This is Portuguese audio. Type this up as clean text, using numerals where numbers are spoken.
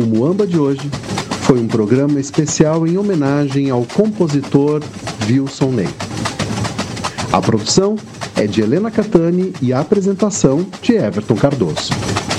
Muamba de hoje foi um programa especial em homenagem ao compositor Wilson Ney. A produção é de Helena Catani e a apresentação de Everton Cardoso.